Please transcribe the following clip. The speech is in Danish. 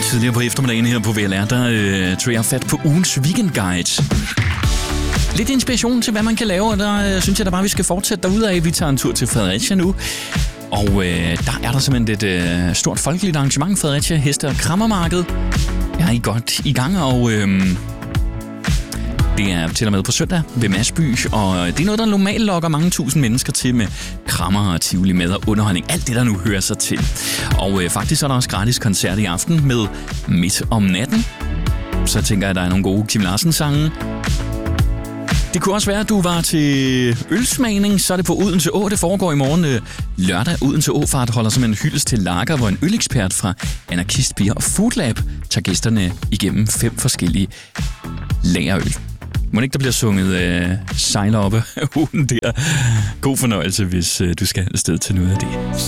Tidligere på eftermiddagen her på VLR, der tog jeg fat på ugens weekendguide. Lidt inspiration til, hvad man kan lave, og der synes jeg da bare, vi skal fortsætte derudad. Vi tager en tur til Fredericia nu. Og der er der simpelthen et stort folkeligt arrangement, Fredericia Heste- og Krammermarked. Jeg er godt i gang, og det er til og med på søndag ved Masby, og det er noget, der normalt lokker mange tusind mennesker til med krammer og tivoli med og underholdning. Alt det, der nu hører sig til. Og faktisk er der også gratis koncert i aften med Midt om natten. Så tænker jeg, at der er nogle gode Kim Larsen-sange. Det kunne også være, at du var til ølsmagning, så er det på Odense Å. Det foregår i morgen lørdag. Odense Åfart holder som en hyldest til lager, hvor en ølekspert fra Anarkist Beer og Foodlab tager gæsterne igennem 5 forskellige lagerøl. Må ikke der bliver sunget sejler oppe uden der. God fornøjelse, hvis du skal afsted til noget af det.